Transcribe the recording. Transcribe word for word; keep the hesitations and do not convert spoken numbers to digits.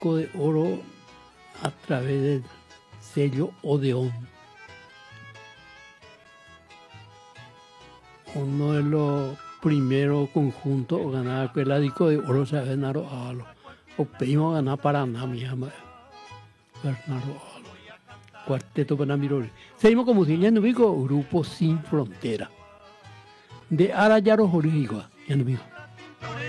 disco de oro a través del sello Odeón. Uno de los primeros conjuntos a ganar el disco de oro se Bernardo Ábalos. O pedimos ganar Paraná, mi ama. Bernardo Ábalos. Cuarteto Panamirori. Seguimos con música. Ya no digo Grupo Sin Frontera. De Arayaro Jorigua. Ya no digo.